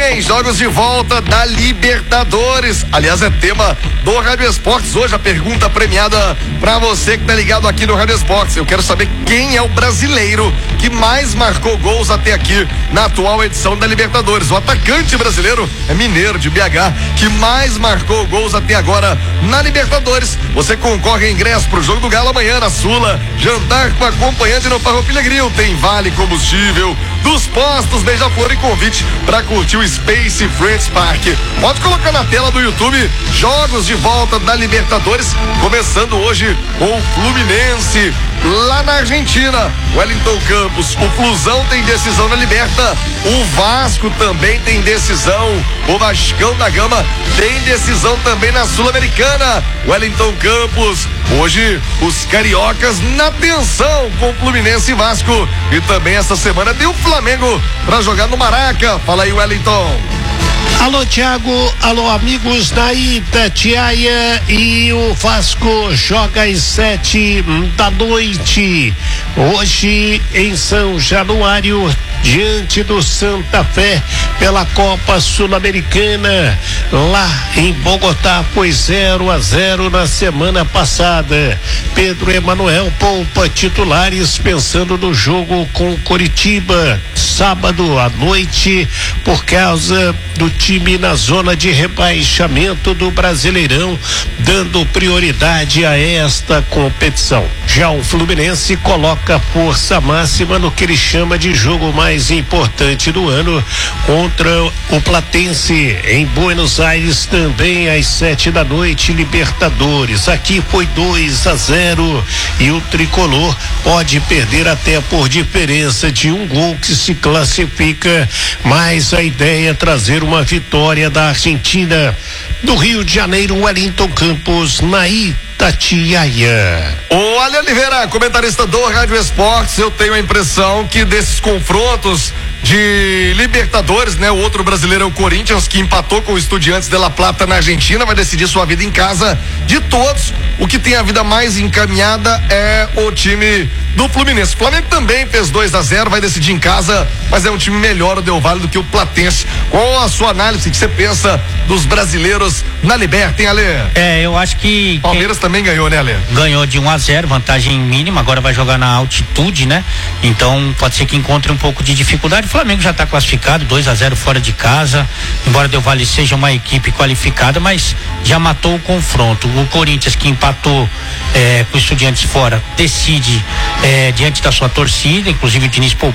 Tem jogos de volta da Libertadores. Aliás, é tema do Rádio Esportes hoje. A pergunta premiada pra você que tá ligado aqui no Rádio Esportes. Eu quero saber quem é o brasileiro que mais marcou gols até aqui na atual edição da Libertadores. O atacante brasileiro é mineiro de BH que mais marcou gols até agora na Libertadores. Você concorre a ingresso pro jogo do Galo amanhã na Sula. Jantar com acompanhante no Farroupilha Grill. Tem vale combustível dos postos Beija-Flor e convite pra curtir o Space Friends Park. Pode colocar na tela do YouTube jogos de volta da Libertadores, começando hoje com o Fluminense lá na Argentina. Wellington Campos, o Flusão tem decisão na Liberta, o Vasco também tem decisão, o Vascão da Gama tem decisão também na Sul-Americana. Wellington Campos, hoje os cariocas na tensão com Fluminense e Vasco, e também essa semana tem o Flamengo pra jogar no Maraca. Fala aí, Wellington. Alô, Thiago, alô, amigos da Itatiaia, e o Vasco joga às 19h, hoje em São Januário, diante do Santa Fé, pela Copa Sul-Americana, lá em Bogotá, foi 0-0 na semana passada. Pedro Emanuel poupa titulares pensando no jogo com Coritiba, sábado à noite, por causa do time na zona de rebaixamento do Brasileirão, dando prioridade a esta competição. Já o Fluminense coloca força máxima no que ele chama de jogo mais importante do ano contra o Platense em Buenos Aires, também às 19h, Libertadores. Aqui foi 2-0 e o tricolor pode perder até por diferença de um gol que se classifica, mas a ideia é trazer uma vitória da Argentina. Do Rio de Janeiro, Wellington Campos, na Itatiaia. O Ale Oliveira, comentarista do Rádio Esportes, eu tenho a impressão que desses confrontos de Libertadores, né? O outro brasileiro é o Corinthians, que empatou com o Estudiantes de La Plata na Argentina, vai decidir sua vida em casa. De todos, o que tem a vida mais encaminhada é o time do Fluminense. O Flamengo também fez 2-0, vai decidir em casa, mas é um time melhor, o Del Valle, do que o Platense. Qual a sua análise, que você pensa dos brasileiros na Liberta, hein, Ale? Eu acho que Palmeiras também ganhou, né, Ale? Ganhou de 1-0, vantagem mínima, agora vai jogar na altitude, né? Então pode ser que encontre um pouco de dificuldade. O Flamengo já está classificado, 2-0 fora de casa, embora Del Valle seja uma equipe qualificada, mas já matou o confronto. O Corinthians, que empatou com o Estudiantes fora, decide diante da sua torcida, inclusive o Diniz